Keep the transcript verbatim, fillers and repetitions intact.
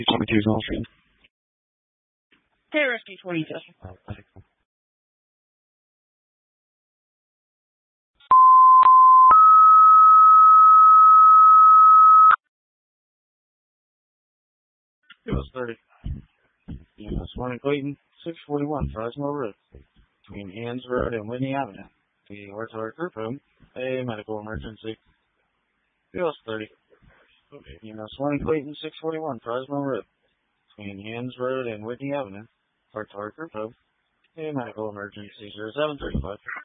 twenty-two is all stream. K R S T twenty-two. Oh, okay, cool. It was thirty. You know, Swan and Clayton, six forty-one, Fresno Road, between Anns Road and Whitney Avenue. The orthotic group home, a medical emergency. It was thirty. Okay. You know, Swan and Clayton, six forty-one, Fresno Road, between Anns Road and Whitney Avenue. Orthotic group home, a medical emergency. zero seven thirty-five.